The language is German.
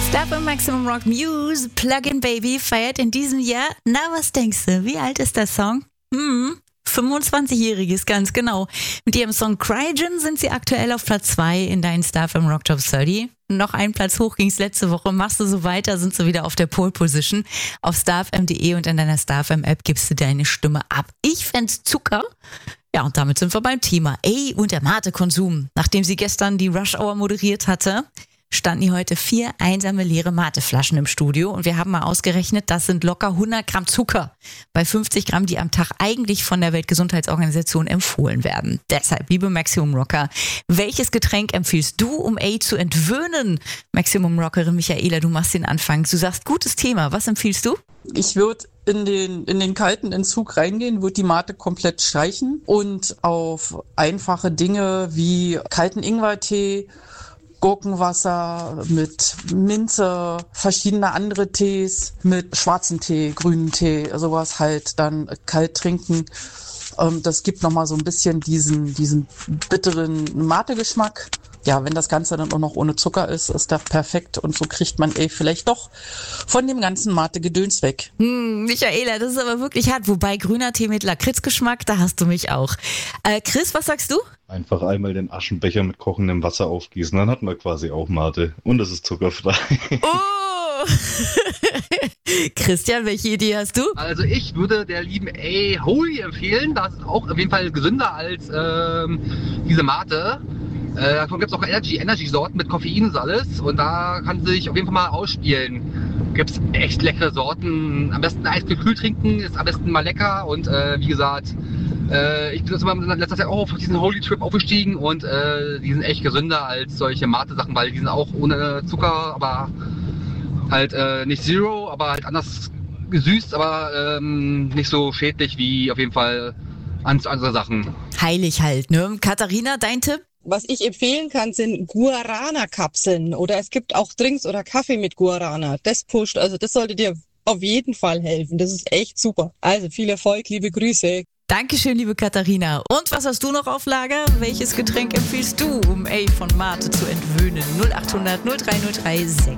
Stuff im Maximum Rock Muse, Plug-in Baby, feiert in diesem Jahr. Na, was denkst du? Wie alt ist der Song? 25-jähriges, ganz genau. Mit ihrem Song Crygen sind sie aktuell auf Platz 2 in deinen Stuff im Rock Top 30. Noch einen Platz hoch ging's letzte Woche. Machst du so weiter, sind sie wieder auf der Pole Position. Auf starfm.de und in deiner Starfm-App gibst du deine Stimme ab. Ich fänd's Zucker. Ja, und damit sind wir beim Thema. Und der Mate-Konsum. Nachdem sie gestern die Rush Hour moderiert hatte, standen hier heute 4 einsame leere Mateflaschen im Studio und wir haben mal ausgerechnet, das sind locker 100 Gramm Zucker bei 50 Gramm, die am Tag eigentlich von der Weltgesundheitsorganisation empfohlen werden. Deshalb, liebe Maximum Rocker, welches Getränk empfiehlst du, um zu entwöhnen? Maximum Rockerin Michaela, du machst den Anfang. Du sagst, gutes Thema. Was empfiehlst du? Ich würde in den kalten Entzug reingehen, würde die Mate komplett streichen und auf einfache Dinge wie kalten Ingwertee, Gurkenwasser mit Minze, verschiedene andere Tees, mit schwarzem Tee, grünen Tee, sowas halt dann kalt trinken. Das gibt nochmal so ein bisschen diesen bitteren Mate-Geschmack. Ja, wenn das Ganze dann auch noch ohne Zucker ist das perfekt und so kriegt man vielleicht doch von dem ganzen Mate-Gedöns weg. Michaela, das ist aber wirklich hart. Wobei grüner Tee mit Lakritzgeschmack, da hast du mich auch. Chris, was sagst du? Einfach einmal den Aschenbecher mit kochendem Wasser aufgießen, dann hat man quasi auch Mate. Und es ist zuckerfrei. Oh! Christian, welche Idee hast du? Also ich würde der lieben Holy empfehlen. Das ist auch auf jeden Fall gesünder als diese Mate. Davon gibt es auch Energy-Sorten mit Koffein und alles. Und da kann sie sich auf jeden Fall mal ausspielen. Gibt es echt leckere Sorten. Am besten eisgekühlt trinken, ist am besten mal lecker. Und wie gesagt, ich bin jetzt mal in letzter Zeit auch auf diesen Holy Trip aufgestiegen. Und die sind echt gesünder als solche Mate-Sachen, weil die sind auch ohne Zucker, aber halt nicht Zero, aber halt anders gesüßt, aber nicht so schädlich wie auf jeden Fall andere Sachen. Heilig halt, ne? Katharina, dein Tipp? Was ich empfehlen kann, sind Guarana-Kapseln oder es gibt auch Drinks oder Kaffee mit Guarana. Das pusht, also das sollte dir auf jeden Fall helfen. Das ist echt super. Also viel Erfolg, liebe Grüße. Dankeschön, liebe Katharina. Und was hast du noch auf Lager? Welches Getränk empfiehlst du, um von Mate zu entwöhnen? 0800 0303 6.